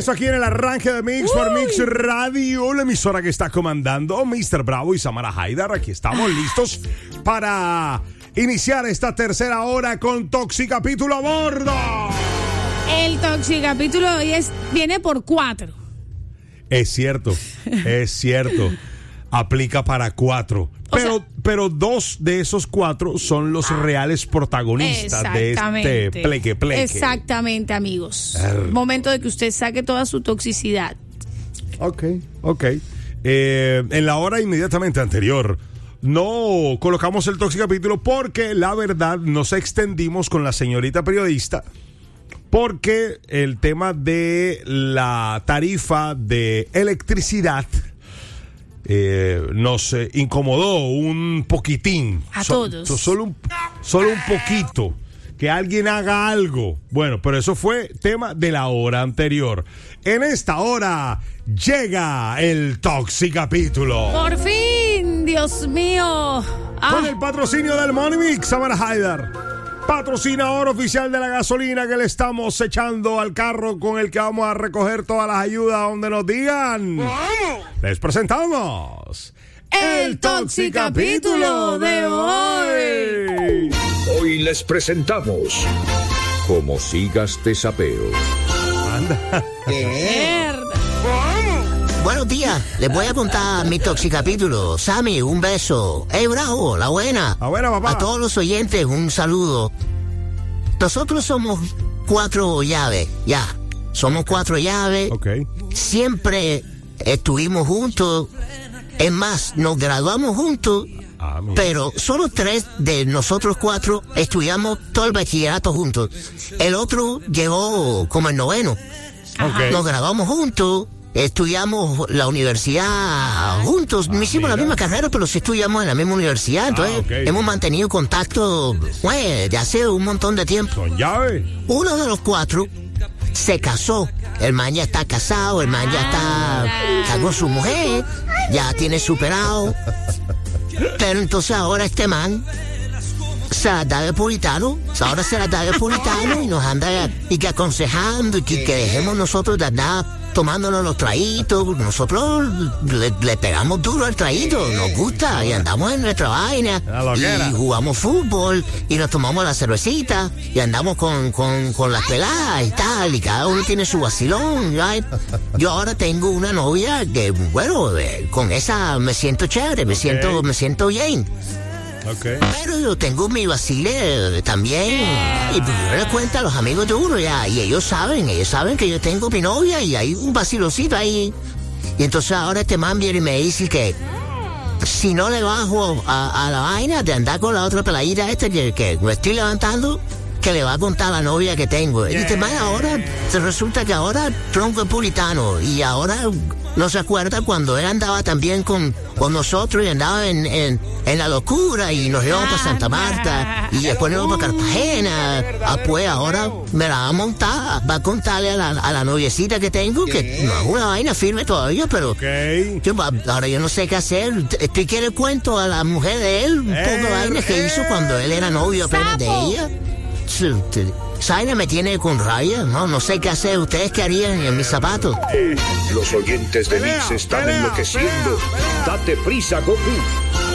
regreso aquí en el arranque de Mix por Mix Radio, la emisora que está comandando Mr. Bravo y Samara Haidar. Aquí estamos listos para iniciar esta tercera hora con Toxicapítulo a bordo. El Toxicapítulo hoy viene por 4. Es cierto. Aplica para 4. Pero 2 de esos 4 son los reales protagonistas de este pleque. Exactamente, amigos. Momento de que usted saque toda su toxicidad. Ok. En la hora inmediatamente anterior no colocamos el Toxicapítulo porque la verdad nos extendimos con la señorita periodista porque el tema de la tarifa de electricidad nos incomodó un poquitín. A todos. Solo un poquito. Que alguien haga algo. Bueno, pero eso fue tema de la hora anterior. En esta hora llega el Toxicapítulo. Por fin, Dios mío. Con el patrocinio del Money Mix, Samara Haidar. Patrocinador oficial de la gasolina que le estamos echando al carro con el que vamos a recoger todas las ayudas donde nos digan. Les presentamos el Toxicapítulo de hoy. Hoy les presentamos Como sigas te sapeo. Anda. Mierda. Buenos días, les voy a contar mi Toxicapítulo. Sammy, un beso. Bravo, la buena. La buena, papá. A todos los oyentes, un saludo. Nosotros somos 4 llaves, ya. Somos 4 llaves. Ok. Siempre estuvimos juntos. Es más, nos graduamos juntos. Pero solo 3 de nosotros 4 estudiamos todo el bachillerato juntos. El otro llegó como el 9º. Okay. Nos graduamos juntos. Estudiamos la universidad juntos. No hicimos la misma carrera, pero sí estudiamos en la misma universidad. Entonces, hemos mantenido contacto de hace un montón de tiempo. Son llaves. Uno de los 4 se casó. El man ya está casado, el man ya está con su mujer, ya tiene superado. Pero entonces ahora este man se la da de puritano, ahora se la da de puritano y nos anda y que aconsejando y que dejemos nosotros de andar tomándonos los traguitos. Nosotros le pegamos duro al traguito, nos gusta y andamos en nuestra vaina y jugamos fútbol y nos tomamos la cervecita y andamos con las peladas y tal, y cada uno tiene su vacilón, right? Yo ahora tengo una novia que, bueno, con esa me siento chévere, me siento bien. Okay. Pero yo tengo mi vacile también. Y pues yo le cuento a los amigos de uno ya. Y ellos saben que yo tengo mi novia y hay un vacilocito ahí. Y entonces ahora este man viene y me dice que si no le bajo a la vaina de andar con la otra peladita que me estoy levantando, que le va a contar a la novia que tengo. Y este man ahora, resulta que ahora tronco es puritano. Y ahora no se acuerda cuando él andaba también con nosotros y andaba en la locura y nos íbamos para Santa Marta y después nos íbamos para Cartagena. Pues ahora me la va a montar, va a contarle a la noviecita que tengo, que no es una vaina firme todavía, pero ahora yo no sé qué hacer. Estoy que le cuento a la mujer de él un poco de vainas que hizo cuando él era novio apenas de ella. Zaina me tiene con raya, no sé qué hacer. ¿Ustedes qué harían en mis zapatos? Los oyentes de Mix están enloqueciendo. Date prisa, Goku.